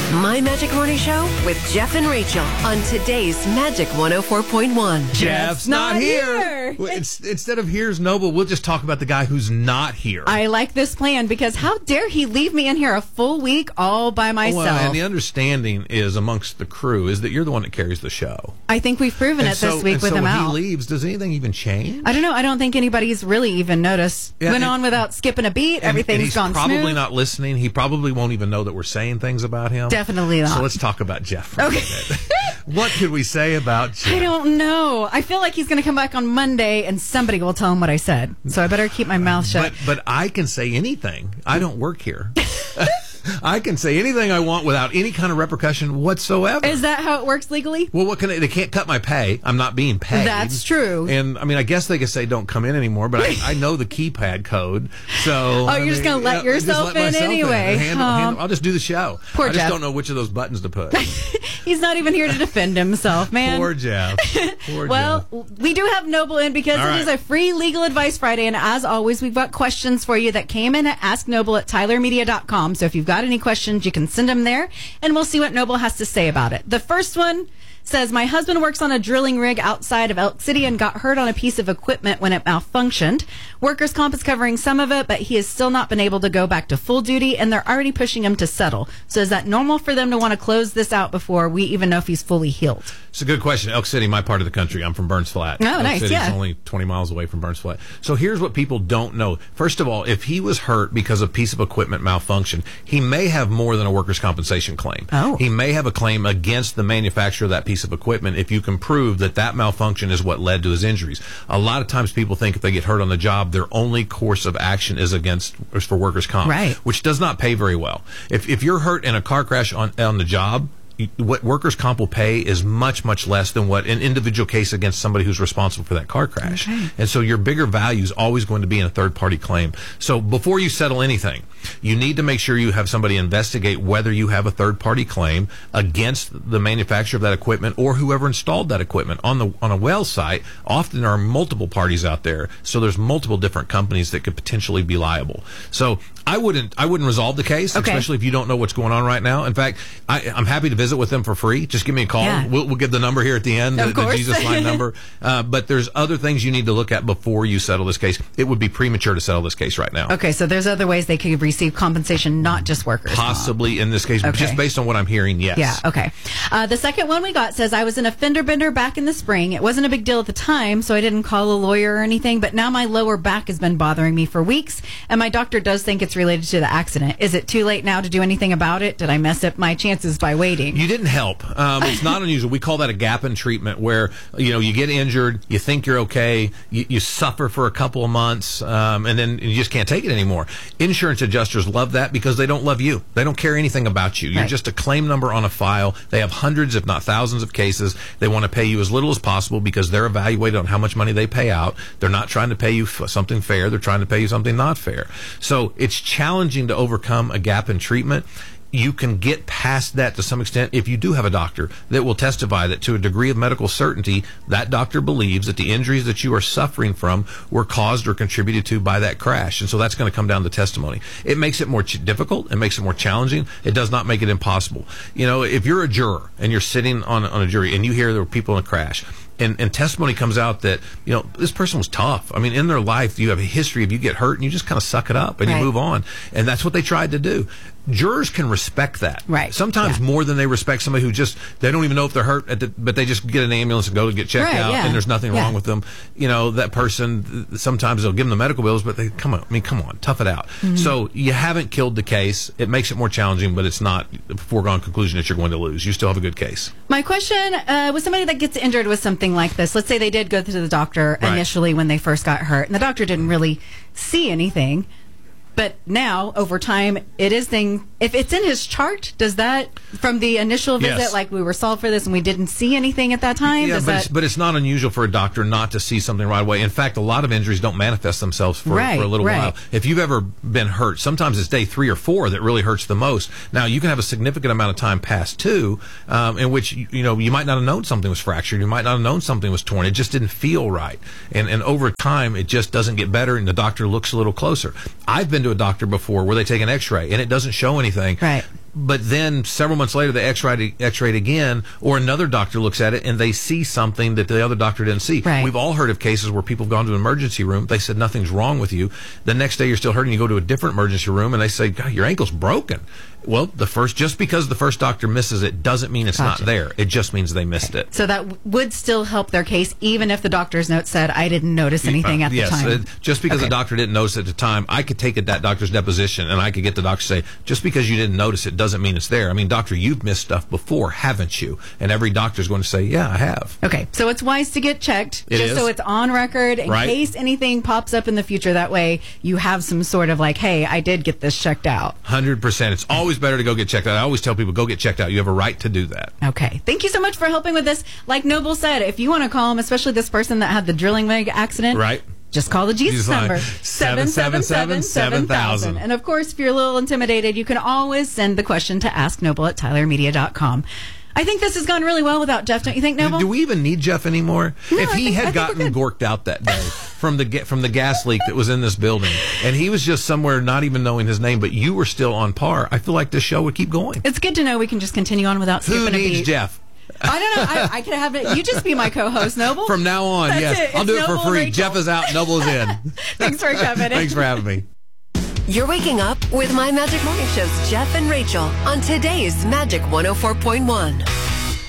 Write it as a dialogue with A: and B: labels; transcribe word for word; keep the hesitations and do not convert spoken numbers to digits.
A: My Magic Morning Show with Jeff and Rachel on today's Magic one oh four point one.
B: Jeff's not, not here.
C: here.
B: Well, it's, instead of Here's Noble, we'll just talk about the guy who's not here.
C: I like this plan because how dare he leave me in here a full week all by myself?
B: Well, and the understanding is amongst the crew is that you're the one that carries the show.
C: I think we've proven
B: and
C: it
B: so,
C: this week
B: and
C: with
B: so
C: him
B: when
C: out.
B: he leaves, does anything even change?
C: I don't know. I don't think anybody's really even noticed.
B: Yeah,
C: Went
B: and,
C: on without skipping a beat.
B: And,
C: Everything's
B: and he's
C: gone
B: probably
C: smooth.
B: not listening. He probably won't even know that we're saying things about him.
C: Definitely not.
B: So let's talk about Jeff for
C: Okay.
B: a minute. What could we say about Jeff?
C: I don't know. I feel like he's going to come back on Monday and somebody will tell him what I said. So I better keep my mouth shut.
B: But, but I can say anything. I don't work here. I can say anything I want without any kind of repercussion whatsoever.
C: Is that how it works legally?
B: Well, what can they, they can't cut my pay. I'm not being paid.
C: That's true.
B: And I mean, I guess they could say don't come in anymore, but I, I know the keypad code. So
C: Oh,
B: I
C: you're
B: mean,
C: just gonna let
B: yeah, just
C: yourself
B: let
C: in
B: myself
C: anyway.
B: Handle-
C: Um,
B: handle- I'll just do the show.
C: Poor
B: I just
C: Jeff.
B: don't know which of those buttons to put.
C: He's not even here to defend himself, man.
B: Poor Jeff. Poor
C: Well,
B: Jeff.
C: we do have Noble in because
B: All
C: it
B: right.
C: is a free Legal Advice Friday. And as always, we've got questions for you that came in at ask noble at tyler media dot com. So if you've got any questions, you can send them there and we'll see what Noble has to say about it. The first one says, my husband works on a drilling rig outside of Elk City and got hurt on a piece of equipment when it malfunctioned. Workers' comp is covering some of it, but he has still not been able to go back to full duty, and they're already pushing him to settle. So is that normal for them to want to close this out before we even know if he's fully healed?
B: It's a good question. Elk City, my part of the country. I'm from Burns Flat.
C: Oh,
B: Elk
C: nice,
B: City's
C: yeah.
B: only twenty miles away from Burns Flat. So here's what people don't know. First of all, if he was hurt because a piece of equipment malfunctioned, he may have more than a workers' compensation claim.
C: Oh.
B: He may have a claim against the manufacturer of that piece of equipment if you can prove that that malfunction is what led to his injuries. A lot of times people think if they get hurt on the job, their only course of action is against is for workers' comp,
C: Right.
B: which does not pay very well. If if you're hurt in a car crash on on the job, what workers' comp will pay is much, much less than what an individual case against somebody who's responsible for that car crash.
C: Okay.
B: And so your bigger value is always going to be in a third-party claim. So before you settle anything, you need to make sure you have somebody investigate whether you have a third-party claim against the manufacturer of that equipment or whoever installed that equipment. On the on a well site, often there are multiple parties out there, so there's multiple different companies that could potentially be liable. So I wouldn't I wouldn't resolve the case,
C: Okay.
B: especially if you don't know what's going on right now. In fact, I, I'm happy to visit with them for free. Just give me a call.
C: Yeah.
B: We'll, we'll give the number here at the end,
C: Of
B: the, the
C: course.
B: Jesus line number. Uh, but there's other things you need to look at before you settle this case. It would be premature to settle this case right now.
C: Okay, so there's other ways they could receive compensation, not just workers' comp.
B: Possibly in this case,
C: Okay.
B: just based on what I'm hearing, yes.
C: Yeah, okay. Uh, the second one we got says, I was in a fender bender back in the spring. It wasn't a big deal at the time, so I didn't call a lawyer or anything, but now my lower back has been bothering me for weeks, and my doctor does think it's related to the accident. Is it too late now to do anything about it? Did I mess up my chances by waiting?
B: You didn't help. Um, it's not unusual. We call that a gap in treatment where, you know, you get injured, you think you're okay, you, you suffer for a couple of months, um, and then you just can't take it anymore. Insurance adjusters love that because they don't love you. They don't care anything about you. You're
C: Right.
B: just a claim number on a file. They have hundreds, if not thousands of cases. They want to pay you as little as possible because they're evaluated on how much money they pay out. They're not trying to pay you for something fair. They're trying to pay you something not fair. So it's challenging to overcome a gap in treatment. You can get past that to some extent if you do have a doctor that will testify that to a degree of medical certainty, that doctor believes that the injuries that you are suffering from were caused or contributed to by that crash. And so that's going to come down to testimony. It makes it more ch- difficult. It makes it more challenging. It does not make it impossible. You know, if you're a juror and you're sitting on, on a jury and you hear there were people in a crash, And, and testimony comes out that, you know, this person was tough. I mean, in their life, you have a history of you get hurt and you just kind of suck it up and
C: Right.
B: you move on. And that's what they tried to do. Jurors can respect that.
C: Right.
B: Sometimes
C: Yeah.
B: more than they respect somebody who just, they don't even know if they're hurt, at the, but they just get an ambulance and go to get checked
C: Right,
B: out
C: yeah.
B: and there's nothing
C: Yeah.
B: wrong with them. You know, that person, sometimes they'll give them the medical bills, but they, come on, I mean, come on, tough it out.
C: Mm-hmm.
B: So you haven't killed the case. It makes it more challenging, but it's not a foregone conclusion that you're going to lose. You still have a good case.
C: My question uh, was somebody that gets injured with something like this. Let's say they did go to the doctor
B: Right.
C: initially when they first got hurt, and the doctor didn't really see anything. But now, over time, it is thing. If it's in his chart, does that from the initial visit,
B: Yes.
C: like we were solved for this and we didn't see anything at that time?
B: Yeah,
C: does
B: but,
C: that,
B: it's, but it's not unusual for a doctor not to see something right away. In fact, a lot of injuries don't manifest themselves for,
C: Right,
B: for a little
C: right.
B: while. If you've ever been hurt, sometimes it's day three or four that really hurts the most. Now, you can have a significant amount of time past two, um, in which you, you know you might not have known something was fractured. You might not have known something was torn. It just didn't feel right, and and over time, it just doesn't get better, and the doctor looks a little closer. I've been to a doctor before where they take an X-ray and it doesn't show anything.
C: Right.
B: but then several months later they x-rayed, x-rayed again, or another doctor looks at it and they see something that the other doctor didn't see.
C: Right.
B: We've all heard of cases where people have gone to an emergency room, they said nothing's wrong with you. The next day you're still hurting, you go to a different emergency room and they say, God, your ankle's broken. Well, the first, just because the first doctor misses it doesn't mean it's
C: Gotcha.
B: not there. It just means they missed it.
C: So that w- would still help their case, even if the doctor's note said, I didn't notice anything
B: Uh,
C: at
B: yes,
C: the time.
B: uh, just because
C: Okay.
B: the doctor didn't notice at the time, I could take it that doctor's deposition and I could get the doctor to say, just because you didn't notice it doesn't mean it's there. I mean, doctor, you've missed stuff before, haven't you? And every doctor's going to say, yeah, I have.
C: Okay, so it's wise to get checked,
B: It
C: just
B: is.
C: so it's on record in
B: Right.
C: case anything pops up in the future. That way you have some sort of like, hey, I did get this checked out.
B: one hundred percent. It's always better to go get checked out. I always tell people, go get checked out. You have a right to do that.
C: Okay, thank you so much for helping with this. Like Noble said, if you want to call him, especially this person that had the drilling rig accident,
B: Right.
C: just call the Jesus
B: Jesus line.
C: number,
B: seven seven seven, seven thousand.
C: And of course, if you're a little intimidated, you can always send the question to ask noble at tyler media dot com. I think this has gone really well without Jeff, don't you think, Noble?
B: Do we even need Jeff anymore?
C: No,
B: if
C: I
B: he
C: think- I
B: had
C: think we're
B: gotten
C: good.
B: gorked out that day from the ga- from the gas leak that was in this building, and he was just somewhere not even knowing his name, but you were still on par, I feel like this show would keep going.
C: It's good to know we can just continue on without
B: Who
C: skipping a
B: needs
C: beat.
B: Jeff?
C: I don't know. I, I could have it. You just be my co-host, Noble.
B: From now on,
C: That's
B: yes.
C: it.
B: I'll
C: It's
B: do it for
C: Noble and
B: free.
C: Rachel.
B: Jeff is out, Noble is in.
C: Thanks for coming.
B: Thanks for having me.
A: You're waking up with My Magic Morning Show's Jeff and Rachel on today's Magic one oh four point one.